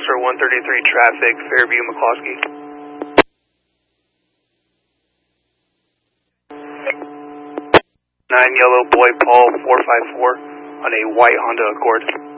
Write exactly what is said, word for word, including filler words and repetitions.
Foxtrot one thirty-three traffic, Fairview, McCloskey. nine Yellow Boy Paul four five four on a white Honda Accord.